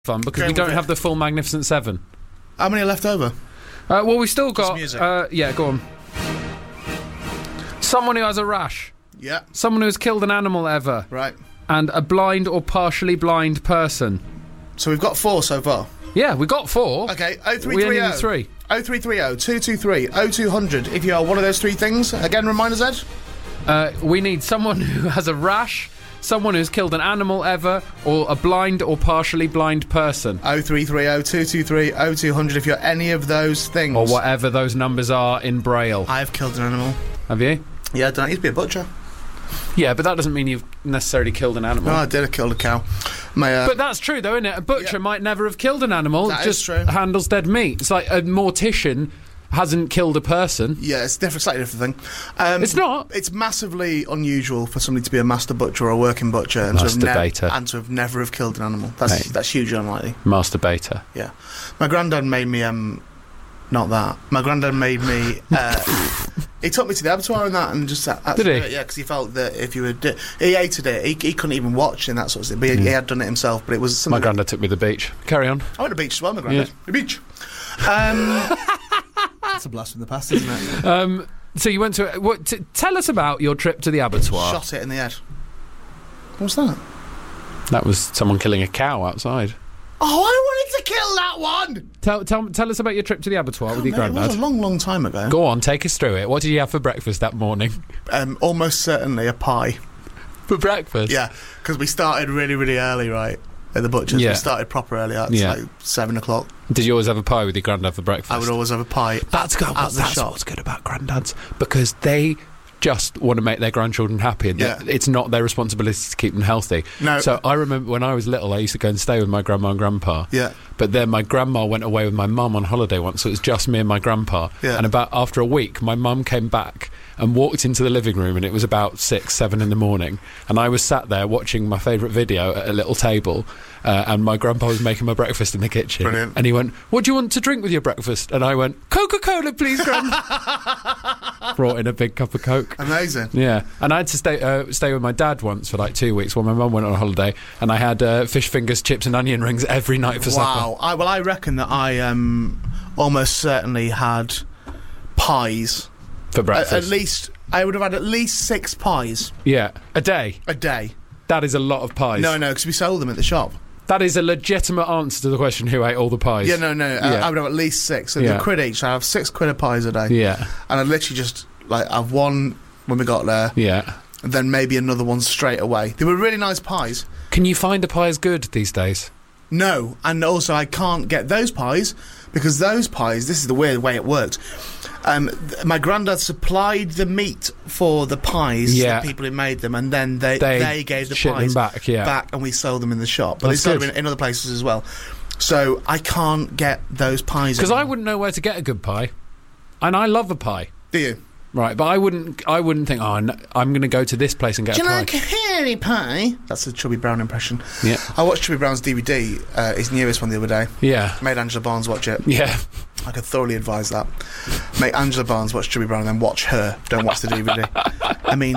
fun because we don't have the full Magnificent Seven. How many are left over? Well, we still got... music. Yeah, go on. Someone who has a rash. Yeah. Someone who has killed an animal ever. Right. And a blind or partially blind person. So we've got 4 so far. Yeah, we got 4. Okay, We only need 3. 0330 223 0200 if you are one of those 3 things. Again, remind us, Ed. We need someone who has a rash, someone who's killed an animal ever, or a blind or partially blind person. 0330 223 0200 if you're any of those things. Or whatever those numbers are in Braille. I have killed an animal. Have you? Yeah, I don't used to be a butcher. Yeah, but that doesn't mean you've necessarily killed an animal. No, I did. I killed a cow. But that's true, though, isn't it? A butcher might never have killed an animal. That just is true. handles dead meat. It's like a mortician hasn't killed a person. Yeah, it's different, slightly different thing. It's not. It's massively unusual for somebody to be a master butcher or a working butcher and Masturbator. to have never have killed an animal. That's hugely unlikely. Masturbator. Yeah. My granddad made me not that. My granddad made me he took me to the abattoir and that and just Did he? Yeah, because he felt that if you would he hated it. He couldn't even watch and that sort of thing. But he had done it himself, but it was something. My granddad took me to the beach. Carry on. I went to the beach as well, my granddad. Yeah. The beach. That's a blast from the past, isn't it? So you went to... tell us about your trip to the abattoir. Shot it in the head. What's that? That was someone killing a cow outside. Oh, I wanted to kill that one! Tell us about your trip to the abattoir with your Mate, granddad. it was a long, long time ago. Go on, take us through it. What did you have for breakfast that morning? Almost certainly a pie. For breakfast? Yeah, because we started really, really early, right? At the butcher's. Yeah. We started proper early. It's like 7 o'clock. Did you always have a pie with your granddad for breakfast? I would always have a pie. That's shop. what's good about granddads, because they just want to make their grandchildren happy, and it's not their responsibility to keep them healthy. No. So I remember when I was little, I used to go and stay with my grandma and grandpa. Yeah. But then my grandma went away with my mum on holiday once, so it was just me and my grandpa. Yeah. And after a week, my mum came back and walked into the living room, and it was about 6, 7 in the morning, and I was sat there watching my favourite video at a little table, and my grandpa was making my breakfast in the kitchen. Brilliant. And he went, "What do you want to drink with your breakfast?" And I went, "Coca-Cola, please, Gran." Brought in a big cup of Coke. Amazing. Yeah, and I had to stay with my dad once for like 2 weeks while my mum went on holiday, and I had fish fingers, chips and onion rings every night for supper. Wow. I reckon that I almost certainly had pies. For breakfast. At least, I would have had at least 6 pies. Yeah, a day. A day. That is a lot of pies. No, because we sold them at the shop. That is a legitimate answer to the question, who ate all the pies? Yeah, no. I would have at least 6. So they're £1 each. I have £6 of pies a day. Yeah. And I'd literally just, have one when we got there. Yeah. And then maybe another one straight away. They were really nice pies. Can you find the pies good these days? No. And also I can't get those pies, because those pies, this is the weird way it worked. My granddad supplied the meat for the pies to the people who made them, and then they gave the pies them back, and we sold them in the shop. But That's they sold good. them in other places as well. So I can't get those pies Because I anymore. wouldn't know where to get a good pie, and I love a pie. Do you? Right, but I wouldn't think, I'm going to go to this place and get a pie. Do you like a hairy pie? That's a Chubby Brown impression. Yeah. I watched Chubby Brown's DVD, his newest one the other day. Yeah. Made Angela Barnes watch it. Yeah. I could thoroughly advise that. Make Angela Barnes watch Chubby Brown and then watch her. Don't watch the DVD. I mean,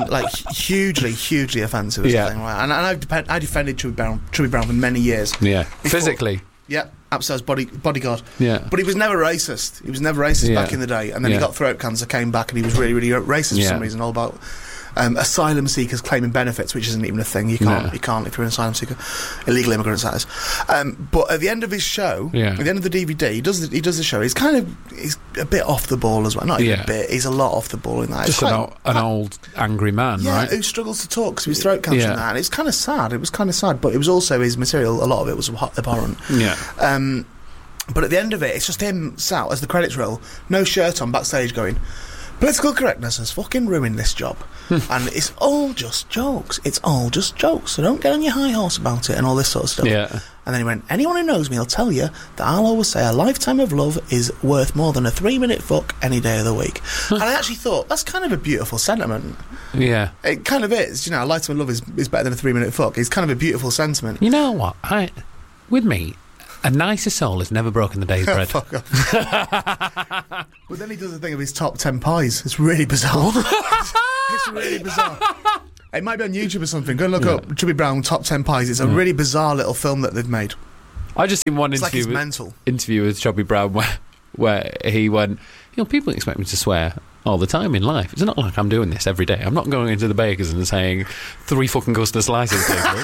hugely offensive. Yeah. Thing, right? And I defended Chubby Brown for many years. Yeah. Physically. Yeah. Absolute bodyguard. Yeah. But he was never racist. He was never racist back in the day. And then he got throat cancer, came back, and he was really, really racist for some reason, all about asylum seekers claiming benefits, which isn't even a thing. You can't if you're an asylum seeker. Illegal immigrants, that is. But at the end of his show, at the end of the DVD, he does the show. He's a bit off the ball as well. Not even a bit. He's a lot off the ball in that. Just an old angry man, right? Who struggles to talk because of his throat cancer and that. And it's kind of sad. It was kind of sad, but it was also his material. A lot of it was abhorrent. Yeah. But at the end of it, it's just him sat as the credits roll, no shirt on, backstage going, "Political correctness has fucking ruined this job." And it's all just jokes. It's all just jokes. So don't get on your high horse about it and all this sort of stuff. Yeah. And then he went, "Anyone who knows me will tell you that I'll always say a lifetime of love is worth more than a 3-minute fuck any day of the week." And I actually thought, that's kind of a beautiful sentiment. Yeah. It kind of is. A lifetime of love is better than a 3-minute fuck. It's kind of a beautiful sentiment. You know what? With me, a nicer soul has never broken the day's bread. Fuck off. But then he does the thing of his top 10 pies. It's really bizarre. It's really bizarre. It might be on YouTube or something. Go and look up Chubby Brown top 10 pies. It's a really bizarre little film that they've made. I just seen one It's like interview he's with, mental. interview with Chubby Brown where he went, people expect me to swear all the time in life. It's not like I'm doing this every day. I'm not going into the bakers and saying 3 fucking Gloucester slices, please.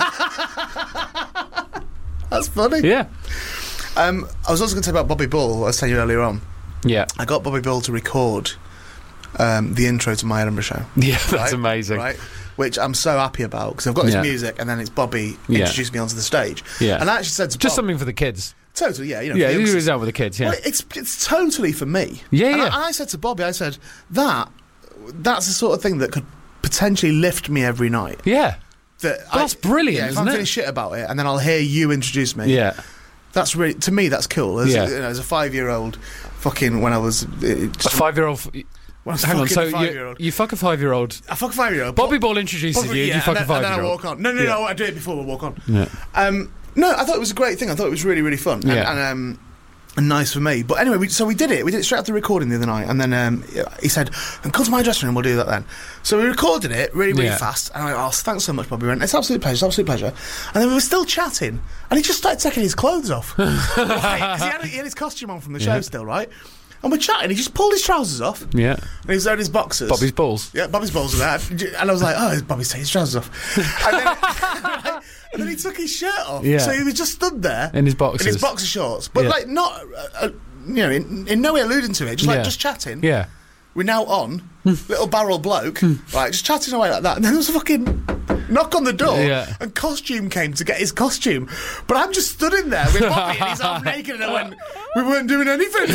That's funny. Yeah. I was also going to say about Bobby Bull, I was telling you earlier on. Yeah. I got Bobby Bull to record the intro to my Edinburgh show. Yeah, that's amazing. Right? Which I'm so happy about, because I've got his music, and then it's Bobby introducing me onto the stage. Yeah. And I actually said to just Bob, something for the kids. Totally, yeah. Yeah, he was out with the kids, yeah. Well, it's totally for me. Yeah, and yeah. And I said to Bobby, I said, that's the sort of thing that could potentially lift me every night. Yeah. That's brilliant, yeah, if isn't I'm it? feeling shit about it, and then I'll hear you introduce me. Yeah. That's really, to me, that's cool. As a 5-year-old, fucking, when I was... A 5-year-old... Hang on, so you fuck a 5-year-old... I fuck a 5-year-old. Bobby Bull introduces you, you fuck a 5-year-old. And then I walk on. No, I do it before we walk on. Yeah. No, I thought it was a great thing. I thought it was really, really fun. And nice for me. But anyway, so we did it. We did it straight after recording the other night. And then he said, come to my dressing room, we'll do that then. So we recorded it really, really fast. And I went, thanks so much, Bobby. Went, it's absolute pleasure, And then we were still chatting. And he just started taking his clothes off. Right? 'Cause he had his costume on from the show still, right? And we're chatting, he just pulled his trousers off. Yeah. And he was wearing his boxers. Bobby's balls. Yeah, Bobby's balls were there. And I was like, Bobby's taking his trousers off. And then he took his shirt off. Yeah. So he was just stood there. In his boxers. In his boxer shorts. But like, not, in no way alluding to it. Just chatting. Yeah. We're now on. Little barrel bloke. Right, just chatting away like that. And then there was a fucking knock on the door. Yeah. And Costume came to get his costume. But I'm just stood in there with Bobby and he's half naked. And I went, we weren't doing anything.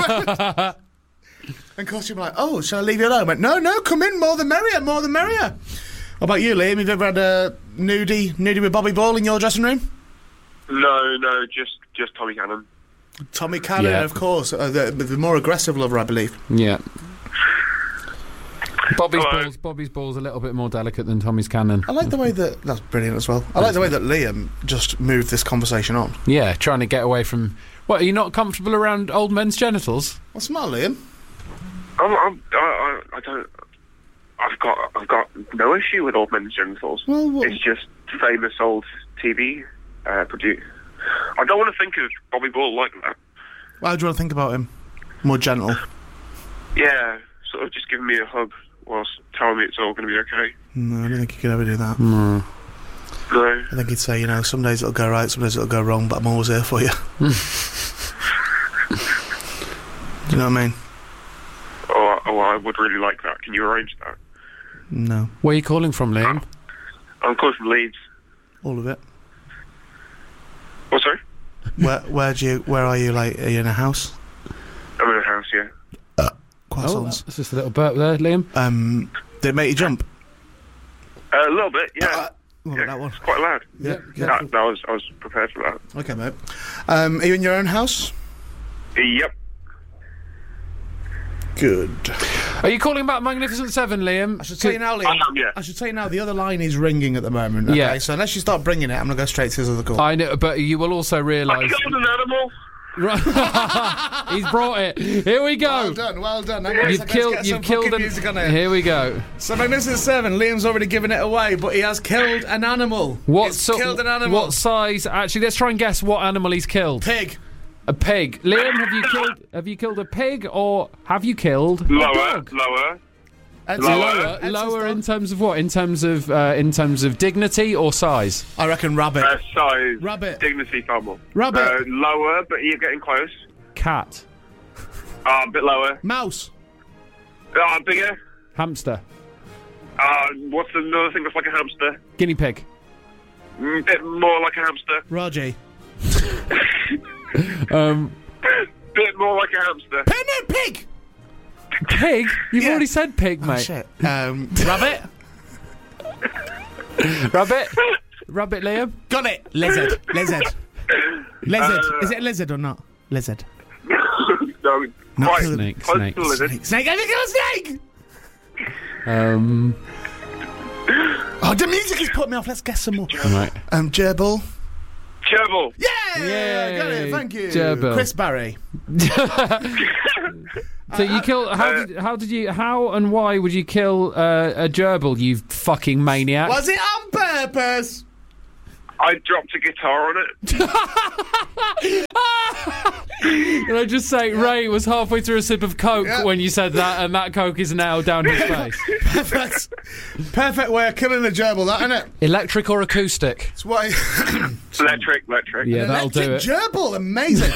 And Costume like, shall I leave you alone? I went, no, come in, more the merrier. What about you, Liam? Have you ever had a nudie with Bobby Bull in your dressing room? No, just Tommy Cannon. Tommy Cannon, of course, the more aggressive lover, I believe. Yeah. Bobby's balls a little bit more delicate than Tommy's Cannon. I like the way that's brilliant as well. I like the way that Liam just moved this conversation on. Yeah, trying to get away from... What, are you not comfortable around old men's genitals? What's the matter, Liam? I don't... I've got no issue with old men's genitals. Well, it's just famous old TV produce. I don't want to think of Bobby Bull like that. Why do you want to think about him? More gentle? Yeah, sort of just giving me a hug whilst telling me it's all going to be okay. No, I don't think he could ever do that. No. I think he'd say, some days it'll go right, some days it'll go wrong, but I'm always here for you. Do you know what I mean? Oh, I would really like that. Can you arrange that? No. Where are you calling from, Liam? I'm calling from Leeds. All of it. Oh, sorry? Where are you, like, are you in a house? I'm in a house, yeah. Croissants. That's just a little burp there, Liam. Did it make you jump? A little bit, yeah. That one? It's quite loud. Yeah. I was prepared for that. Okay, mate. Are you in your own house? Yep. Good. Are you calling about Magnificent Seven, Liam? I should tell you now, Liam. I should tell you now, the other line is ringing at the moment. Okay? Yeah. So unless you start bringing it, I'm going to go straight to his other call. I know, but you will also realise... I killed an animal. He's brought it. Here we go. Well done. You've killed music on it. Here we go. So Magnificent Seven, Liam's already given it away, but he has killed an animal. Killed an animal. What size? Actually, let's try and guess what animal he's killed. Pig. A pig. Liam, have you killed a pig, or have you killed a dog? Lower in terms of what? In terms of dignity or size? I reckon rabbit. Size. Rabbit. Dignity, far more. Rabbit. Lower, but you're getting close. Cat. A bit lower. Mouse. Bigger. Hamster. What's another thing that's like a hamster? Guinea pig. Bit more like a hamster. Raji. Bit more like a hamster. Pig! Pig? You've already said pig, mate. Shit. Rabbit? Rabbit, Liam? Got it. Lizard. Is it a lizard or not? Lizard. No. Not snake. Snake. Have you killed a snake? The music has put me off. Let's guess some more. Right. Gerbil. Gerbil. Yeah, got it. Thank you. Gerbil. Chris Barry. So you killed? How and why would you kill a gerbil? You fucking maniac! Was it on purpose? I dropped a guitar on it. Can I just say, Ray was halfway through a sip of Coke when you said that, and that Coke is now down his face. Perfect way of killing a gerbil, that, isn't it? Electric or acoustic? It's why. Electric. Yeah, that'll do it. Gerbil, amazing.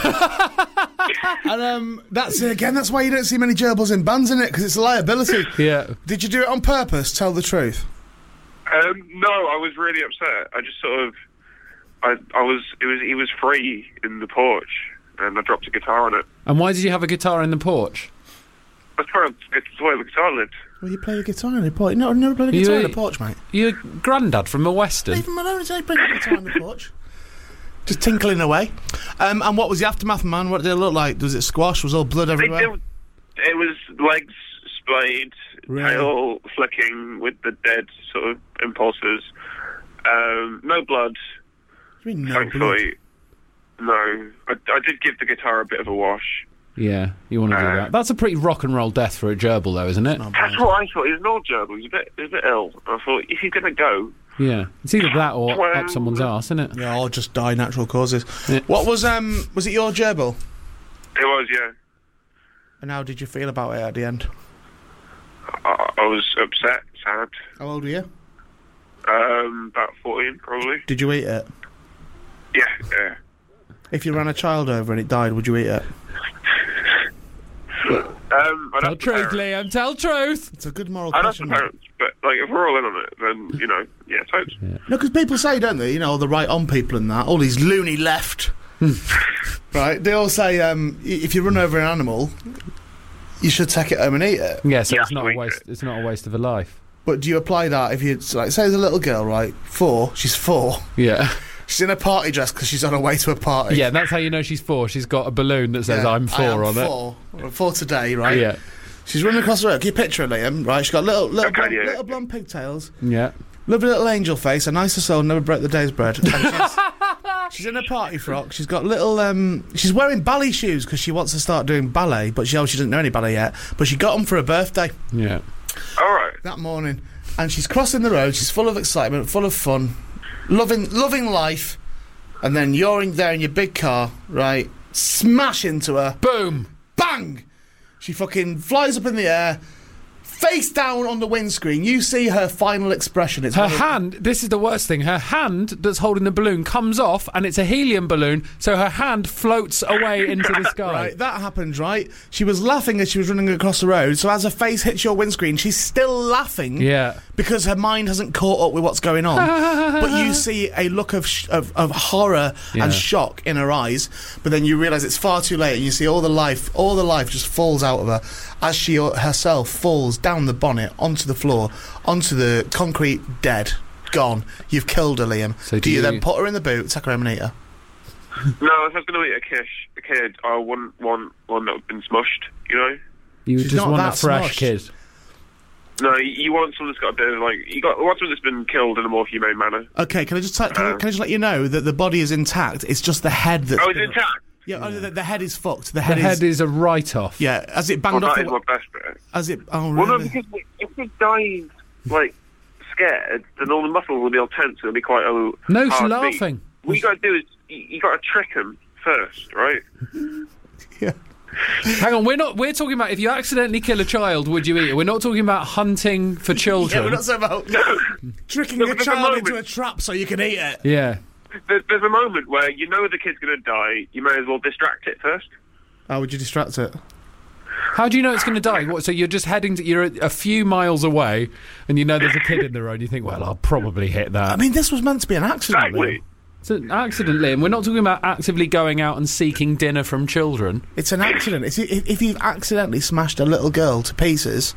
And that's why you don't see many gerbils in bands, isn't it? Because it's a liability. Yeah. Did you do it on purpose? Tell the truth. No, I was really upset. I just sort of, he was free in the porch, and I dropped a guitar on it. And why did you have a guitar in the porch? I was trying to get to where the guitar lived. Well, you play the guitar in the porch. No, I've never played a guitar in the porch, mate. Your granddad from a Western. Leave him alone, I play the guitar in the porch. Just tinkling away. And what was the aftermath, man? What did it look like? Was it squash? Was all blood everywhere? It was legs splayed, Really? tail flicking with the dead sort of impulses. No blood. What do you mean, no Thankfully. No. I did give the guitar a bit of a wash. Yeah, you want to do that. That's a pretty rock and roll death for a gerbil, though, isn't it? That's what I thought. He's an old gerbil. He's a bit ill. I thought, if he's going to go... Yeah, it's either that or up someone's arse, isn't it? Yeah, or just die natural causes. Yeah. What was it your gerbil? It was, yeah. And how did you feel about it at the end? I was upset, sad. How old were you? About 14, probably. Did you eat it? Yeah. If you ran a child over and it died, would you eat it? Tell truth, Liam, tell truth! It's a good moral I'd question. ask the parents, but if we're all in on it, then, yeah, totes. No, because people say, don't they, the right-on people and that, all these loony left, right, they all say, if you run over an animal, you should take it home and eat it. Yeah, so it's not a waste. It's not a waste of a life. But do you apply that if you, say there's a little girl, right, she's 4. Yeah. She's in a party dress because she's on her way to a party. Yeah, that's how you know she's 4. She's got a balloon that says "I'm 4" on it. I'm 4 today, right? Yeah. She's running across the road. Can you picture her, Liam? Right, she's got little blonde pigtails. Yeah. Lovely little angel face, a nicer soul, never broke the day's bread. And she's in a party frock. She's got little. She's wearing ballet shoes because she wants to start doing ballet, but she doesn't know any ballet yet. But she got them for her birthday. Yeah. All right. That morning, and she's crossing the road. She's full of excitement, full of fun, loving life. And then you're in there in your big car, right? Smash into her. Boom. Bang! She fucking flies up in the air, face down on the windscreen. You see her final expression. It's her hand, this is the worst thing, her hand that's holding the balloon comes off, and it's a helium balloon, so her hand floats away into the sky. Right, that happens, right? She was laughing as she was running across the road, so as her face hits your windscreen, she's still laughing. Yeah. Because her mind hasn't caught up with what's going on. But you see a look of horror and shock in her eyes, but then you realise it's far too late, and you see all the life just falls out of her as she herself falls down the bonnet onto the floor, onto the concrete, dead, gone. You've killed her, Liam. So do you then put her in the boot, take her home and eat her? No, if I was going to eat a kid, I wouldn't want one that had been smushed, You She's just not want a that fresh smushed. kid. No, you want someone that's got a bit of, you want someone that's been killed in a more humane manner. Okay, can I just let you know that the body is intact? It's just the head that's... Oh, it's intact? Yeah, the head is fucked. The head is a write-off. Yeah, as it banged off... that is my best bit. As it... Oh, really? Well, no, because if it dies, scared, then all the muscles will be all tense and it'll be quite hard No, she's to laughing. beat. What you got to do is, you got to trick him first, right? Yeah. Hang on, we're talking about if you accidentally kill a child, would you eat it? We're not talking about hunting for children. Yeah, we're not talking about tricking a child into a trap so you can eat it. Yeah. There's a moment where you know the kid's going to die, you may as well distract it first. How would you distract it? How do you know it's going to die? What, so you're just you're a few miles away, and you know there's a kid in the road, you think, well, I'll probably hit that. I mean, this was meant to be an accident. Exactly. It's an accident, Liam. We're not talking about actively going out and seeking dinner from children. It's an accident. If you've accidentally smashed a little girl to pieces,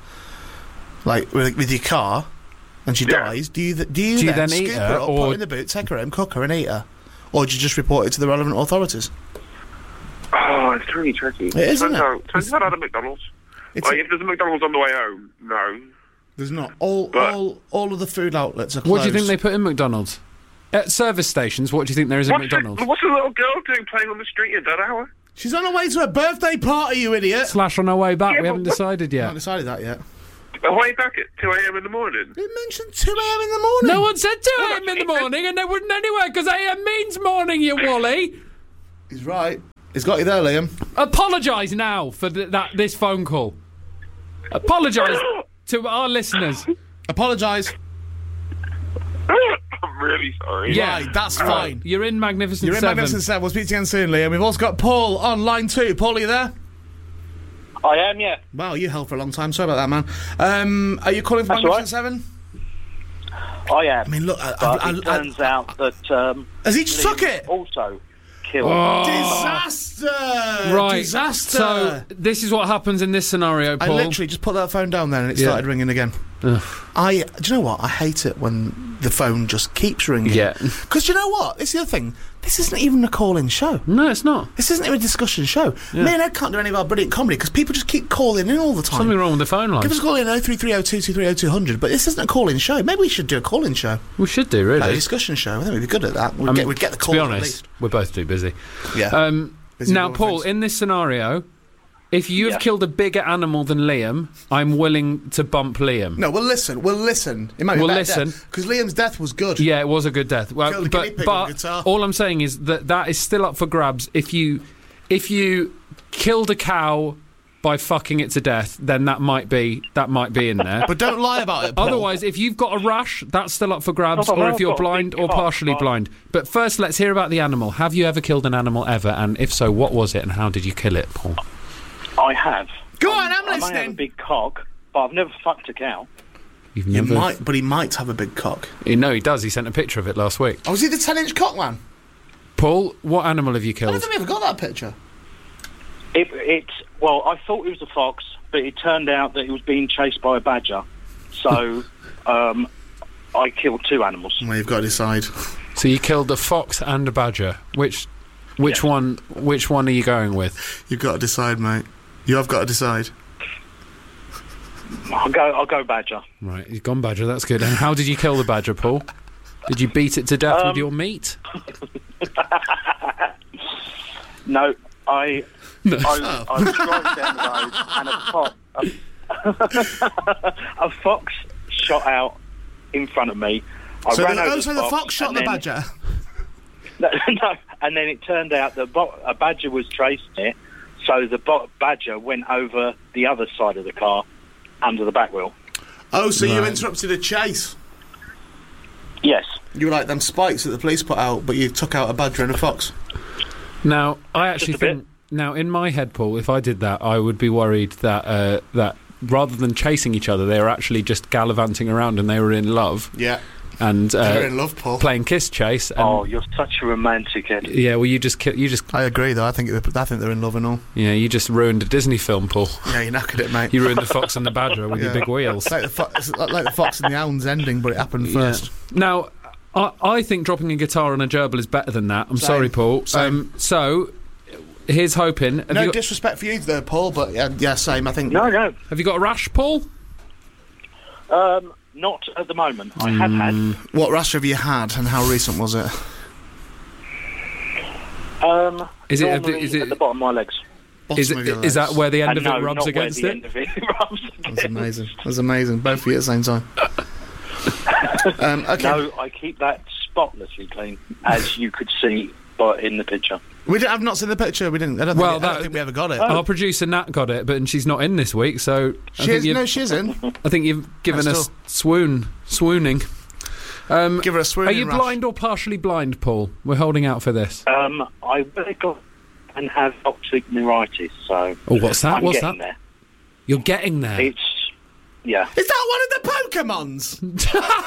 with your car, and she dies, do you then eat scoop her, up, put her in the boot, take her home, cook her and eat her? Or do you just report it to the relevant authorities? Oh, it's really tricky. It is, isn't it? Turns out at a McDonald's. If there's a McDonald's on the way home, no. There's not. All of the food outlets are closed. What do you think they put in McDonald's? At service stations, what do you think there is in McDonald's? What's a little girl doing playing on the street at that hour? She's on her way to a birthday party, you idiot! / on her way back, we haven't decided I yet. haven't decided that yet. Way back at 2 a.m. in the morning. They mentioned 2 a.m. in the morning. No one said 2 a.m. in the morning, and they wouldn't anyway, because a.m. means morning, you Wally. He's right. He's got you there, Liam. Apologise now for this phone call. Apologise to our listeners. Apologise. I'm really sorry. Yeah, right, that's fine. You're in Magnificent You're in 7. Magnificent 7. We'll speak to you again soon, Liam. We've also got Paul on line 2. Paul, are you there? I am, yeah. Wow, you held for a long time. Sorry about that, man. Are you calling for Magnificent 7? I am. I mean, look, it turns out that... has he just took it? Also killed. Oh. Disaster! Right. Disaster! So, this is what happens in this scenario, Paul. I literally just put that phone down there and it started ringing again. Do you know what? I hate it when the phone just keeps ringing. Yeah. Because you know what? It's the other thing. This isn't even a call-in show. No, it's not. This isn't even a discussion show. Yeah. Me and Ed can't do any of our brilliant comedy because people just keep calling in all the time. Something wrong with the phone line. Give us a call in 033022300200, but this isn't a call-in show. Maybe we should do a call-in show. We should do, really. Like a discussion show. I think we'd be good at that. We'd get the call. To be honest, we're both too busy. Yeah. Now, Paul, in this scenario, if you have killed a bigger animal than Liam, I'm willing to bump Liam. No, we'll listen. It might be listen. because Liam's death was good. Yeah, it was a good death. Well, Killed a guinea pig with a guitar. all I'm saying is that is still up for grabs. If you killed a cow by fucking it to death, then that might be in there. But don't lie about it, Paul. Otherwise, if you've got a rash, that's still up for grabs, Oh, or if you're I've got a blind big or cock, partially but- blind. But first, let's hear about the animal. Have you ever killed an animal ever? And if so, what was it and how did you kill it, Paul? I have. Go on, I'm I may have a listening. big cock, but I've never fucked a cow. You've never... But he might have a big cock. No, he does. He sent a picture of it last week. Oh, is he the 10-inch cock man? Paul, what animal have you I don't killed? think we ever got that picture. Well, I thought it was a fox, but it turned out that it was being chased by a badger. So, I killed 2 animals. Well, you've got to decide. So you killed a fox and a badger. Which one are you going with? You've got to decide, mate. You have got to decide. I'll go badger. Right, you've gone badger, that's good. And how did you kill the badger, Paul? Did you beat it to death with your meat? No, I was driving down the road and a fox shot out in front of me. I ran over the fox shot the badger? No, and then it turned out that a badger was chasing it, so the badger went over the other side of the car, under the back wheel. Oh, so you interrupted a chase? Yes. You were like them spikes that the police put out, but you took out a badger and a fox. Now, I actually think... Now, in my head, Paul, if I did that, I would be worried that that rather than chasing each other, they were actually just gallivanting around and they were in love. Yeah. And they're in love, Paul. Playing kiss chase. And you're such a romantic, Ed. Yeah, well, you just. I agree, though. I think they're in love and all. Yeah, you just ruined a Disney film, Paul. Yeah, you knackered it, mate. You ruined the Fox and the Badger with your big wheels. It's like the Fox and the Hound's ending, but it happened first. Now, I think dropping a guitar on a gerbil is better than that. I'm sorry, Paul. So, here's hoping. No disrespect for you there, Paul, but yeah, same, I think. No. Have you got a rash, Paul? Not at the moment. I have had. What rash have you had, and how recent was it? Is it at the bottom of my legs? Is that where the end of it rubs against it? End of it rubs That's amazing. That's amazing. Both of you at the same time. Okay. No, I keep that spotlessly clean, as you could see in the picture. I've not seen the picture. We didn't. I don't think we ever got it. Our producer Nat got it, but she's not in this week, so she's in. I think you've given us swooning. Give her a swoon. Are you blind or partially blind, Paul? We're holding out for this. I really got and have optic neuritis, so. Oh, what's that? I'm getting there. You're getting there. Yeah. Is that one of the Pokemons?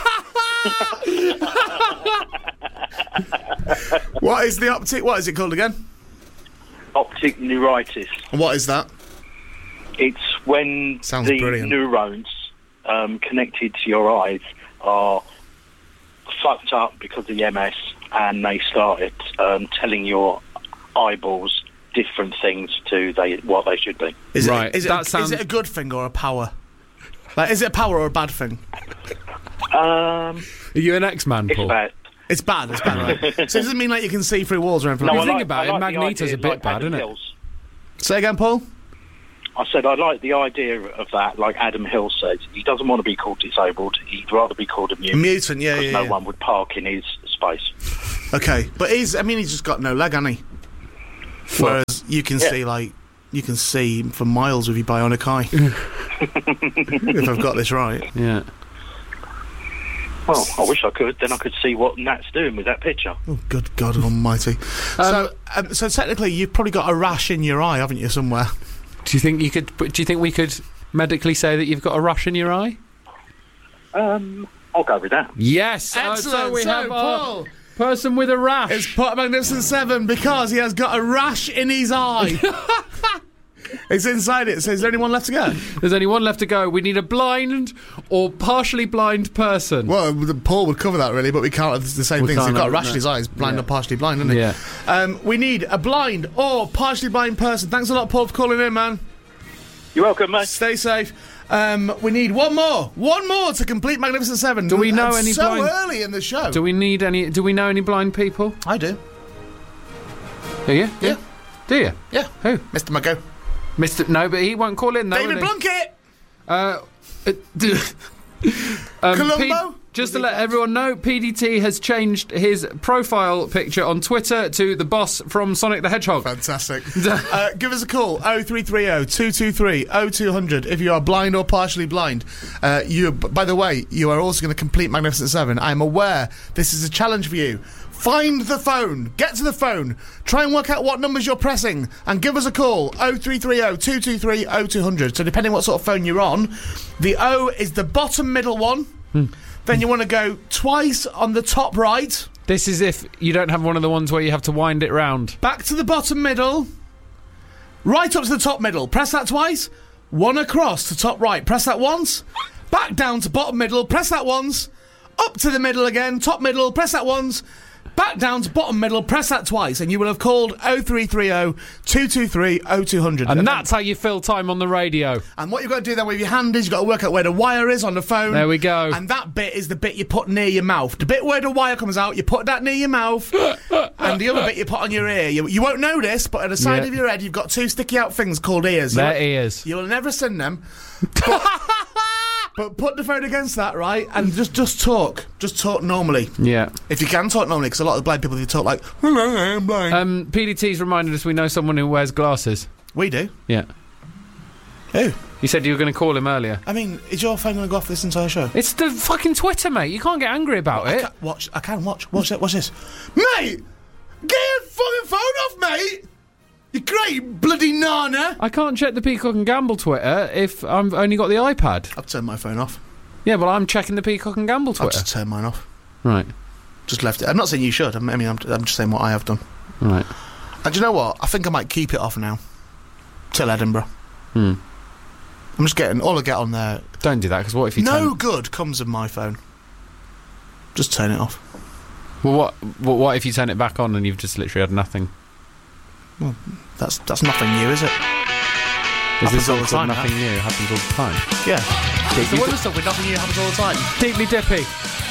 What is the optic? What is it called again? Optic neuritis. And what is that? It's when brilliant. Neurons connected to your eyes are fucked up because of the MS, and they started telling your eyeballs different things to what they should be. Is it a good thing or a power? Like, is it a power or a bad thing? Are you an X-Man, Paul? It's bad. It's bad, right? So it doesn't mean like you can see through walls or anything. No, think about it, Magneto's a bit bad, isn't it? Say again, Paul? I said I like the idea of that, like Adam Hill says. He doesn't want to be called disabled. He'd rather be called a mutant. Mutant, yeah. No one would park in his space. Okay, but he's just got no leg, hasn't he? Whereas you can see for miles with your bionic eye. If I've got this right. Yeah. Well, I wish I could. Then I could see what Nat's doing with that picture. Oh, good God Almighty! So technically, you've probably got a rash in your eye, haven't you, somewhere? Do you think we could medically say that you've got a rash in your eye? I'll go with that. Yes. Excellent. So we have Paul, a person with a rash. it's Pot Magnificent 7 because he has got a rash in his eye. It's inside it. So is there anyone left to go? There's only one left to go. We need a blind or partially blind person. Well, Paul would cover that really, but we can't have the same things. He's got a rash in his eyes, blind or partially blind, isn't he? Yeah. We need a blind or partially blind person. Thanks a lot, Paul, for calling in, man. You're welcome, mate. Stay safe. We need one more to complete Magnificent 7. Do we know any so blind? early in the show. Do we know any blind people? I do. Do you? Yeah. Do you? Yeah. Who? Mr. Mago. No, but he won't call in though. David Blunkett. Columbo. Just to let everyone know, PDT has changed his profile picture on Twitter to the boss from Sonic the Hedgehog. Fantastic. Give us a call, 0330 223 0200 if you are blind or partially blind. By the way, you are also going to complete Magnificent 7. I'm aware this is a challenge for you. Find the phone, get to the phone, try and work out what numbers you're pressing, and give us a call, 0330 223 0200. So depending what sort of phone you're on, the O is the bottom middle one. Then you want to go twice on the top right. This is if you don't have one of the ones where you have to wind it round. Back to the bottom middle. Right up to the top middle. Press that twice. One across to top right. Press that once. Back down to bottom middle. Press that once. Up to the middle again. Top middle. Press that once. Back down to bottom middle, press that twice, and you will have called 0330 223 0200. And that's how you fill time on the radio. And what you've got to do then with your hand is you've got to work out where the wire is on the phone. There we go. And that bit is the bit you put near your mouth. The bit where the wire comes out, you put that near your mouth, and the other bit you put on your ear. You won't know this, but at the side of your head, you've got two sticky out things called ears. They're ears. You'll never send them. But put the phone against that, right, and just talk. Just talk normally. Yeah. If you can talk normally, because a lot of the blind people, they talk like, hello, I'm blind. PDT's reminded us we know someone who wears glasses. We do? Yeah. Who? You said you were going to call him earlier. I mean, is your phone going to go off this entire show? It's the fucking Twitter, mate. You can't get angry about it. I can watch. Watch this. Mate! Get your fucking phone off, mate! You great bloody nana! I can't check the Peacock and Gamble Twitter if I've only got the iPad. I've turned my phone off. Yeah, well, I'm checking the Peacock and Gamble Twitter. I've just turned mine off. Right. Just left it. I'm not saying you should. I'm just saying what I have done. Right. And do you know what? I think I might keep it off now. Till Edinburgh. I'm just getting... All I get on there... Don't do that, because what if you No good comes of my phone. Just turn it off. Well, what if you turn it back on and you've just literally had nothing? Well, that's nothing new, is it? Is this all the time? Nothing new happens all the time? Yeah. The wonder stuff with nothing new happens all the time. Deeply dippy.